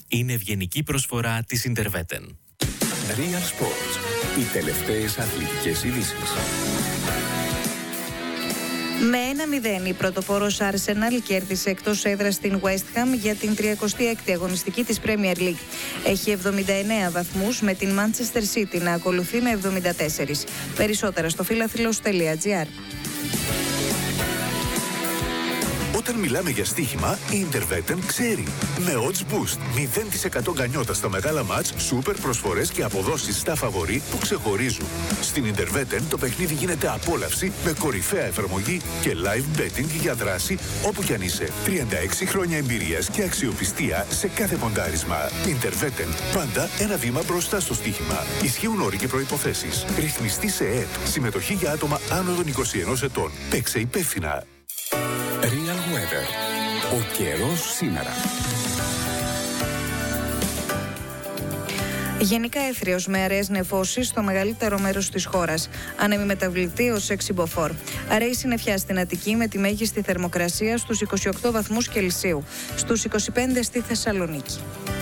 είναι ευγενική προσφορά της Interveten. Real Sports. Οι τελευταίες αθλητικές ειδήσεις. Με 1-0 η πρωτοπόρος Arsenal κέρδισε εκτός έδρας στην West Ham για την 36η αγωνιστική της Premier League. Έχει 79 βαθμούς με την Manchester City να ακολουθεί με 74. Περισσότερα στο philathilos.gr. Όταν μιλάμε για στοίχημα, η Interveten ξέρει. Με odds boost, 0% γκανιότα στα μεγάλα μάτς, σούπερ προσφορές και αποδόσεις στα φαβορί που ξεχωρίζουν. Στην Interveten το παιχνίδι γίνεται απόλαυση με κορυφαία εφαρμογή και live betting για δράση όπου κι αν είσαι. 36 χρόνια εμπειρίας και αξιοπιστία σε κάθε ποντάρισμα. Interveten, πάντα ένα βήμα μπροστά στο στοίχημα. Ισχύουν όροι και προϋποθέσεις. Ρυθμιστή σε ΕΕΠ. Συμμετοχή για άτομα άνω των 21 ετών. Παίξε υπεύθυνα. Real Weather. Ο καιρός σήμερα. Γενικά έθριος με αραιές νεφώσεις στο μεγαλύτερο μέρος της χώρας. Άνεμη μεταβλητή ως 6 μποφόρ. Αραιή συννεφιά στην Αττική με τη μέγιστη θερμοκρασία στους 28 βαθμούς Κελσίου. Στους 25 στη Θεσσαλονίκη.